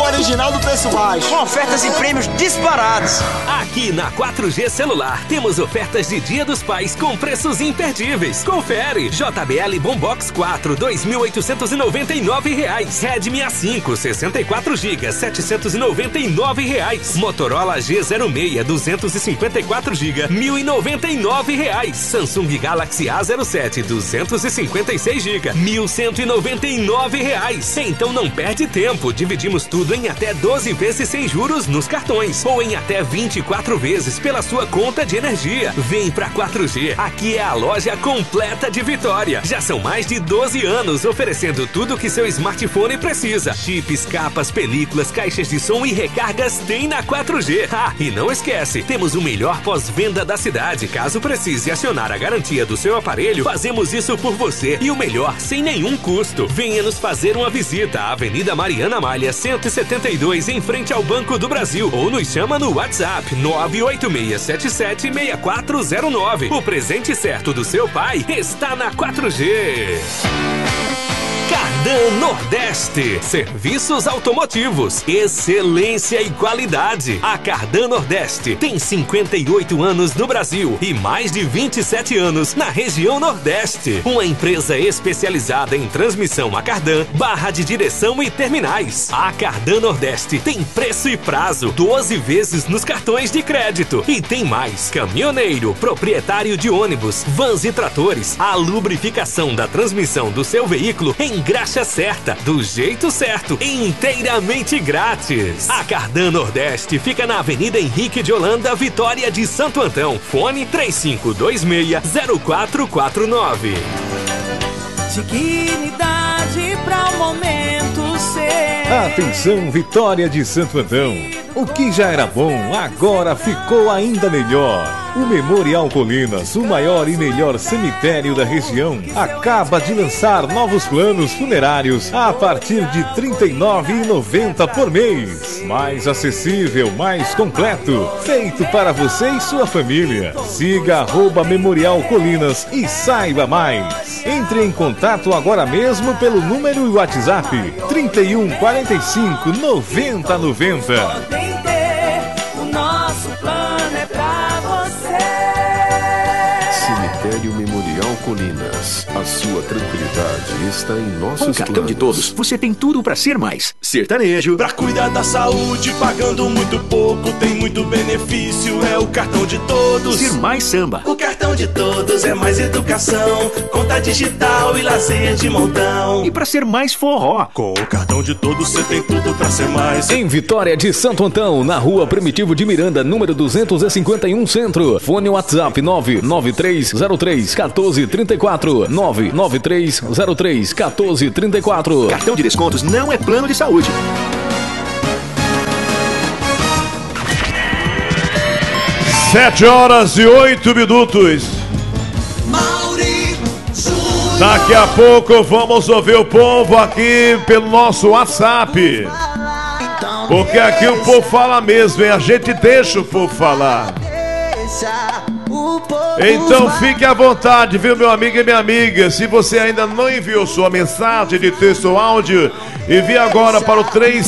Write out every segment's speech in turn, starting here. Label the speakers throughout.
Speaker 1: original do preço baixo, com ofertas e prêmios disparados.
Speaker 2: Aqui na 4G Celular, temos ofertas de Dia dos Pais com preços imperdíveis. Confere! JBL Bombox 4, R$ 2.899. Redmi A5, 64 GB, R$ 799. Motorola G06, 254 GB, R$ 1.099. Samsung Galaxy A07, 256 GB, R$ 1.199. Então não perde tempo, dividimos tudo em até 12 vezes sem juros nos cartões ou em até 24 vezes pela sua conta de energia. Vem pra 4G, aqui é a loja completa de Vitória. Já são mais de 12 anos oferecendo tudo que seu smartphone precisa. Chips, capas, películas, caixas de som e recargas tem na 4G. E não esquece, temos o melhor pós-venda da cidade. Caso precise acionar a garantia do seu aparelho, fazemos isso por você e o melhor, sem nenhum custo. Venha nos fazer uma visita à Avenida Mariana Malha, 172, em frente ao Banco do Brasil, ou nos chama no WhatsApp 986776409. O presente certo do seu pai está na 4G. Cardan Nordeste, serviços automotivos, excelência e qualidade. A Cardan Nordeste tem 58 anos no Brasil e mais de 27 anos na região Nordeste. Uma empresa especializada em transmissão a cardan, barra de direção e terminais. A Cardan Nordeste tem preço e prazo, 12 vezes nos cartões de crédito. E tem mais, caminhoneiro, proprietário de ônibus, vans e tratores. A lubrificação da transmissão do seu veículo em graxa certa, do jeito certo, inteiramente grátis. A Cardan Nordeste fica na Avenida Henrique de Holanda, Vitória de Santo Antão. Fone 3526-0449.
Speaker 3: Dignidade para o momento ser.
Speaker 4: Atenção, Vitória de Santo Antão. O que já era bom, agora ficou ainda melhor. O Memorial Colinas, o maior e melhor cemitério da região, acaba de lançar novos planos funerários a partir de R$ 39,90 por mês. Mais acessível, mais completo, feito para você e sua família. Siga @Memorial Colinas e saiba mais. Entre em contato agora mesmo pelo número e WhatsApp 31 45 90 90.
Speaker 3: O nosso plano é pra você.
Speaker 5: Cemitério Memorial Colinas. A sua tranquilidade está em nossos planos.
Speaker 6: Com o cartão de todos, você tem tudo pra ser mais. Sertanejo.
Speaker 7: Pra cuidar da saúde, pagando muito pouco, tem muito benefício, é o cartão de todos.
Speaker 6: Ser mais samba.
Speaker 7: O cartão de todos é mais educação, conta digital e lazer de montão.
Speaker 6: E pra ser mais forró.
Speaker 7: Com o cartão de todos, você tem tudo pra ser mais.
Speaker 4: Em Vitória de Santo Antão, na rua Primitivo de Miranda, número 251 Centro. Fone WhatsApp 99303-1434. 99303-1434.
Speaker 6: Cartão de descontos não é plano de saúde.
Speaker 8: Sete horas e 8 minutos. Daqui a pouco vamos ouvir o povo aqui pelo nosso WhatsApp. Porque aqui o povo fala mesmo, e a gente deixa o povo falar. Então fique à vontade, viu, meu amigo e minha amiga? Se você ainda não enviou sua mensagem de texto ou áudio, envie agora para o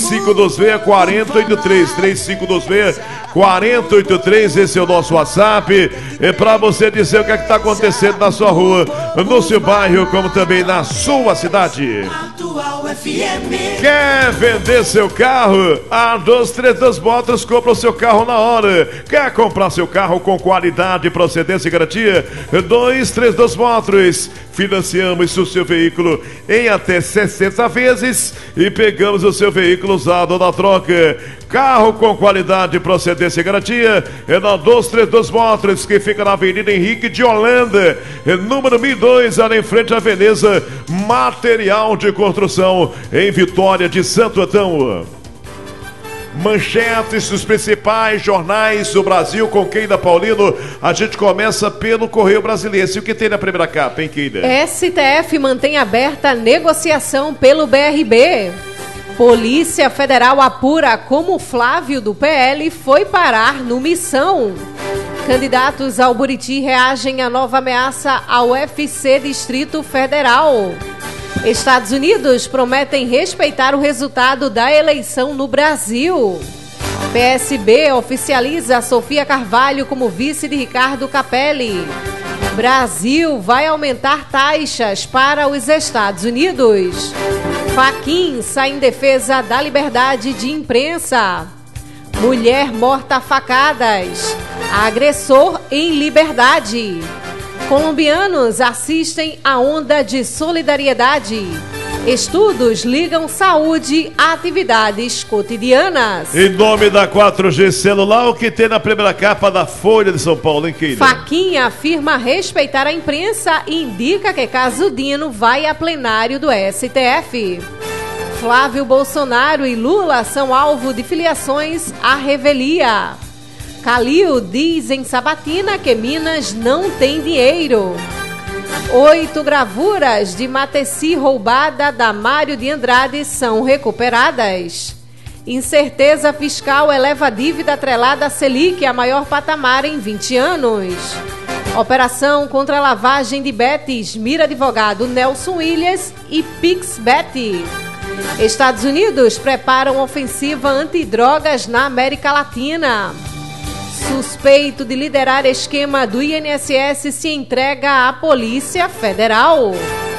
Speaker 8: 3526-4083. 3526-4083, esse é o nosso WhatsApp. É para você dizer o que é que está acontecendo na sua rua, no seu bairro, como também na sua cidade. Quer vender seu carro? A 232 Motos compra o seu carro na hora. Quer comprar seu carro com qualidade, procedência e garantia? 232 Motos. Financiamos o seu veículo em até 60 vezes e pegamos o seu veículo usado na troca. Carro com qualidade, procedência e garantia é na 232 Motors, que fica na Avenida Henrique de Holanda, número 1002, ali em frente à Veneza Material de Construção, em Vitória de Santo Antão. Manchetes dos principais jornais do Brasil com Keida Paulino. A gente começa pelo Correio Brasiliense. O que tem na primeira capa, hein, Keida?
Speaker 9: STF mantém aberta a negociação pelo BRB. Polícia Federal apura como Flávio do PL foi parar no Missão. Candidatos ao Buriti reagem à nova ameaça ao UFC Distrito Federal. Estados Unidos prometem respeitar o resultado da eleição no Brasil. PSB oficializa Sofia Carvalho como vice de Ricardo Capelli. Brasil vai aumentar taxas para os Estados Unidos. Fachin sai em defesa da liberdade de imprensa. Mulher morta a facadas. Agressor em liberdade. Colombianos assistem à onda de solidariedade. Estudos ligam saúde a atividades cotidianas.
Speaker 8: Em nome da 4G celular, o que tem na primeira capa da Folha de São Paulo, hein, Keila?
Speaker 9: Fachin afirma respeitar a imprensa e indica que caso Dino vai a plenário do STF. Flávio Bolsonaro e Lula são alvo de filiações à revelia. Calil diz em Sabatina que Minas não tem dinheiro. 8 gravuras de Mateci roubada da Mário de Andrade são recuperadas. Incerteza fiscal eleva a dívida atrelada à Selic a maior patamar em 20 anos. Operação contra a lavagem de Betis mira advogado Nelson Williams e PixBet. Estados Unidos preparam ofensiva antidrogas na América Latina. Suspeito de liderar esquema do INSS se entrega à Polícia Federal.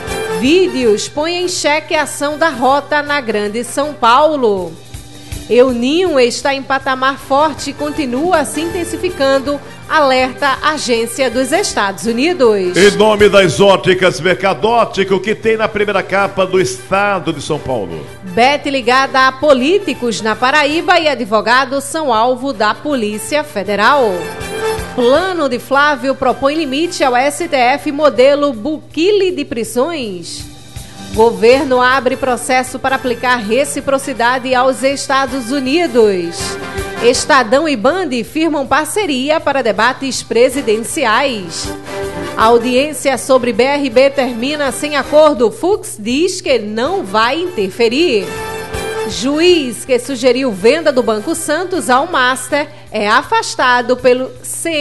Speaker 9: Vídeos põem em xeque a ação da rota na Grande São Paulo. El Niño está em patamar forte e continua se intensificando, alerta Agência dos Estados Unidos.
Speaker 8: Em nome das óticas Mercadótica, o que tem na primeira capa do Estado de São Paulo?
Speaker 9: Bet ligada a políticos na Paraíba e advogados são alvo da Polícia Federal. Plano de Flávio propõe limite ao STF modelo Bukele de prisões. Governo abre processo para aplicar reciprocidade aos Estados Unidos. Estadão e Band firmam parceria para debates presidenciais. A audiência sobre BRB termina sem acordo. Fux diz que não vai interferir. Juiz que sugeriu venda do Banco Santos ao Master é afastado pelo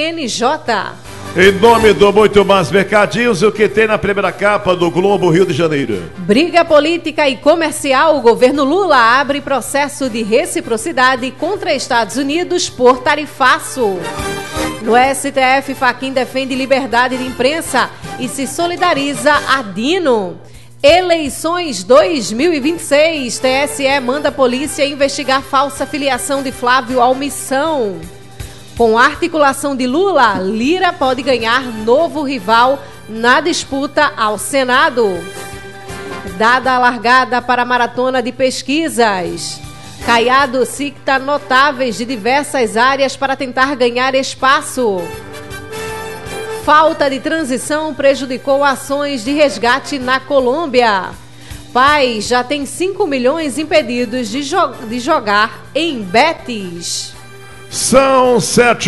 Speaker 9: CNJ.
Speaker 8: Em nome do Muito Mais Mercadinhos, o que tem na primeira capa do Globo Rio de Janeiro?
Speaker 9: Briga política e comercial. O governo Lula abre processo de reciprocidade contra Estados Unidos por tarifaço. No STF, Fachin defende liberdade de imprensa e se solidariza a Dino. Eleições 2026. TSE manda a polícia investigar falsa filiação de Flávio à omissão. Com a articulação de Lula, Lira pode ganhar novo rival na disputa ao Senado. Dada a largada para a maratona de pesquisas. Caiado cita notáveis de diversas áreas para tentar ganhar espaço. Falta de transição prejudicou ações de resgate na Colômbia. Pais já tem 5 milhões impedidos de jogar em Betis.
Speaker 8: São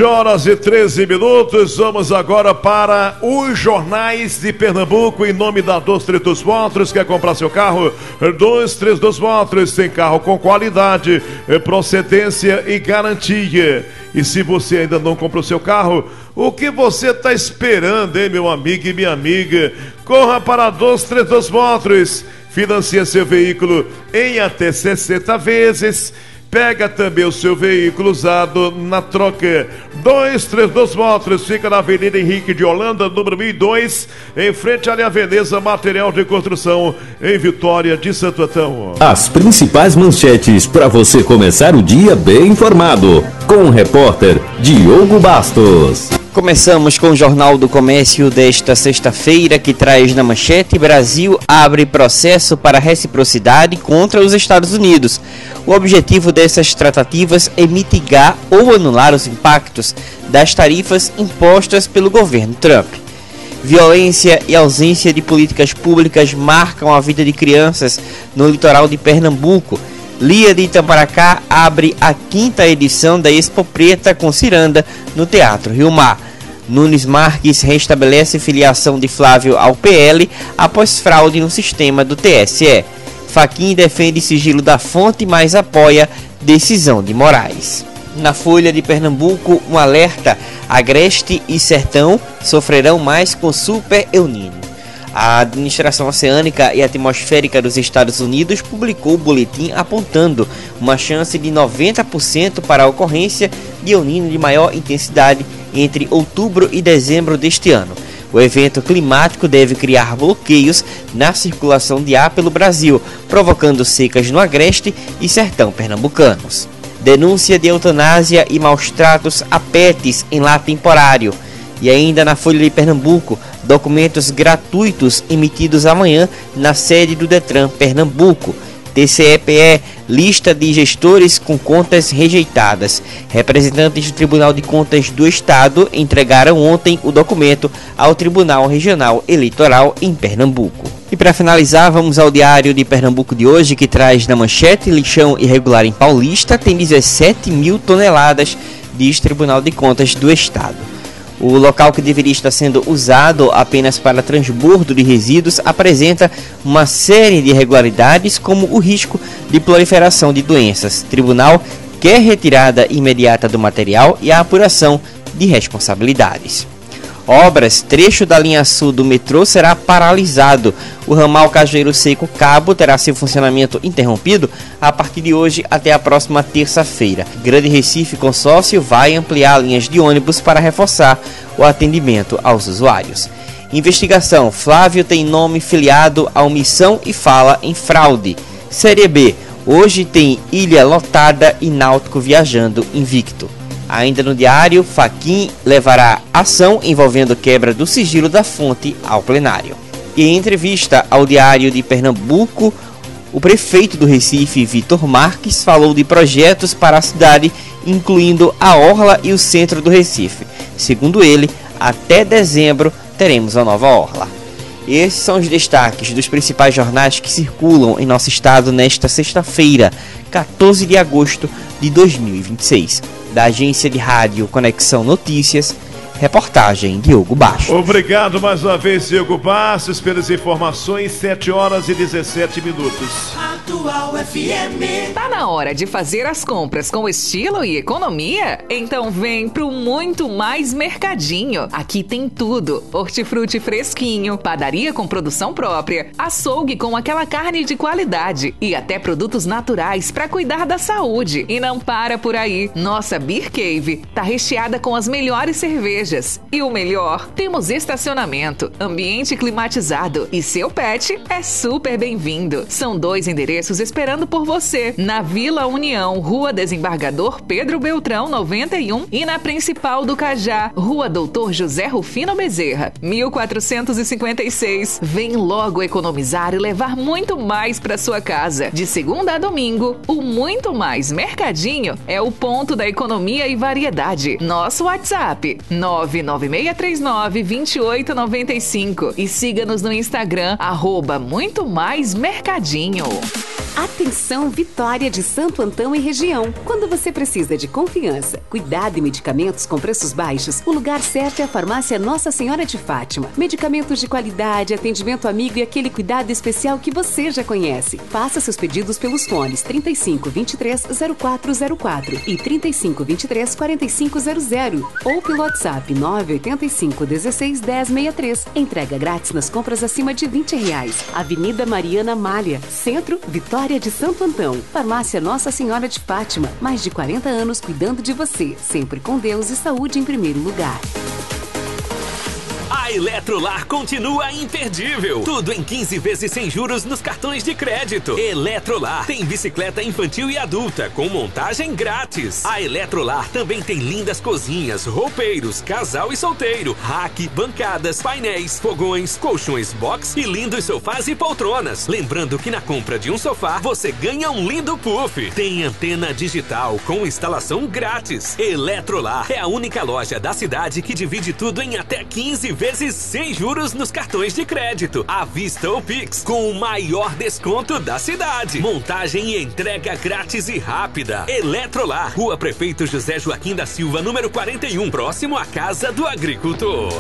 Speaker 8: 7h13. Vamos agora para os jornais de Pernambuco. Em nome da 232 Motors. Quer comprar seu carro? 232 Motors. Tem carro com qualidade, procedência e garantia. E se você ainda não comprou seu carro, o que você está esperando, hein, meu amigo e minha amiga? Corra para a 232 Motors. Financia seu veículo em até 60 vezes. Pega também o seu veículo usado na troca. 232 Motors fica na Avenida Henrique de Holanda, número 1002, em frente à Linha Veneza, material de construção, em Vitória de Santo Antão.
Speaker 10: As principais manchetes para você começar o dia bem informado, com o repórter Diogo Bastos.
Speaker 11: Começamos com o Jornal do Comércio desta sexta-feira, que traz na manchete: Brasil abre processo para reciprocidade contra os Estados Unidos. O objetivo dessas tratativas é mitigar ou anular os impactos das tarifas impostas pelo governo Trump. Violência e ausência de políticas públicas marcam a vida de crianças no litoral de Pernambuco. Lia de Itamaracá abre a 5ª edição da Expo Preta com ciranda no Teatro Rio Mar. Nunes Marques restabelece filiação de Flávio ao PL após fraude no sistema do TSE. Fachin defende sigilo da fonte, mas apoia decisão de Moraes. Na Folha de Pernambuco, um alerta: Agreste e Sertão sofrerão mais com Super El Niño. A Administração Oceânica e Atmosférica dos Estados Unidos publicou o boletim apontando uma chance de 90% para a ocorrência de El Niño de maior intensidade entre outubro e dezembro deste ano. O evento climático deve criar bloqueios na circulação de ar pelo Brasil, provocando secas no agreste e sertão pernambucanos. Denúncia de eutanásia e maus-tratos a pets em lar temporário. E ainda na Folha de Pernambuco, documentos gratuitos emitidos amanhã na sede do Detran Pernambuco. TCE-PE, lista de gestores com contas rejeitadas. Representantes do Tribunal de Contas do Estado entregaram ontem o documento ao Tribunal Regional Eleitoral em Pernambuco. E para finalizar, vamos ao Diário de Pernambuco de hoje, que traz na manchete: lixão irregular em Paulista tem 17 mil toneladas, diz Tribunal de Contas do Estado. O local, que deveria estar sendo usado apenas para transbordo de resíduos, apresenta uma série de irregularidades, como o risco de proliferação de doenças. O tribunal quer retirada imediata do material e a apuração de responsabilidades. Obras, trecho da linha sul do metrô será paralisado. O ramal Cajueiro Seco Cabo terá seu funcionamento interrompido a partir de hoje até a próxima terça-feira. Grande Recife Consórcio vai ampliar linhas de ônibus para reforçar o atendimento aos usuários. Investigação: Flávio tem nome filiado à omissão e fala em fraude. Série B: hoje tem ilha lotada e Náutico viajando invicto. Ainda no Diário, Fachin levará ação envolvendo quebra do sigilo da fonte ao plenário. E em entrevista ao Diário de Pernambuco, o prefeito do Recife, Vitor Marques, falou de projetos para a cidade, incluindo a orla e o centro do Recife. Segundo ele, até dezembro teremos a nova orla. Esses são os destaques dos principais jornais que circulam em nosso estado nesta sexta-feira, 14 de agosto de 2026. Da agência de rádio Conexão Notícias, reportagem Diogo Bastos.
Speaker 8: Obrigado mais uma vez, Diogo Bastos, pelas informações. 7 horas e 17 minutos.
Speaker 3: Atual FM.
Speaker 12: Tá na hora de fazer as compras com estilo e economia? Então vem pro Muito Mais Mercadinho. Aqui tem tudo: hortifruti fresquinho, padaria com produção própria, açougue com aquela carne de qualidade e até produtos naturais para cuidar da saúde. E não para por aí. Nossa Beer Cave tá recheada com as melhores cervejas. E o melhor, temos estacionamento, ambiente climatizado e seu pet é super bem-vindo. São 2 endereços esperando por você: na Vila União, Rua Desembargador Pedro Beltrão 91, e na Principal do Cajá, Rua Doutor José Rufino Bezerra 1456. Vem logo economizar e levar muito mais para sua casa. De segunda a domingo, o Muito Mais Mercadinho é o ponto da economia e variedade. Nosso WhatsApp 996392895 e siga-nos no Instagram @Muito Mais Mercadinho.
Speaker 13: Atenção, Vitória de Santo Antão e região. Quando você precisa de confiança, cuidado e medicamentos com preços baixos, o lugar certo é a Farmácia Nossa Senhora de Fátima. Medicamentos de qualidade, atendimento amigo e aquele cuidado especial que você já conhece. Faça seus pedidos pelos fones 3523-0404 e 3523-4500 ou pelo WhatsApp 985-16-1063. Entrega grátis nas compras acima de R$20. Avenida Mariana Malha, Centro, Vitória de Santo Antão. Farmácia Nossa Senhora de Fátima. Mais de 40 anos cuidando de você. Sempre com Deus e saúde em primeiro lugar.
Speaker 2: A Eletrolar continua imperdível. Tudo em 15 vezes sem juros nos cartões de crédito. Eletrolar tem bicicleta infantil e adulta com montagem grátis. A Eletrolar também tem lindas cozinhas, roupeiros, casal e solteiro, rack, bancadas, painéis, fogões, colchões box e lindos sofás e poltronas. Lembrando que na compra de um sofá você ganha um lindo puff. Tem antena digital com instalação grátis. Eletrolar é a única loja da cidade que divide tudo em até 15 vezes sem juros nos cartões de crédito, à vista ou Pix, com o maior desconto da cidade. Montagem e entrega grátis e rápida. Eletrolar, Rua Prefeito José Joaquim da Silva, número 41, próximo à Casa do Agricultor.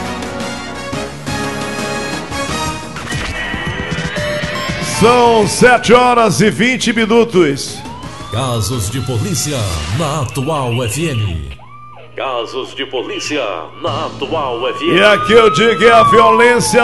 Speaker 8: São 7 horas e 20 minutos.
Speaker 14: Casos de polícia na Atual FM.
Speaker 15: Casos de polícia na Atual FM.
Speaker 8: E aqui eu digo é a violência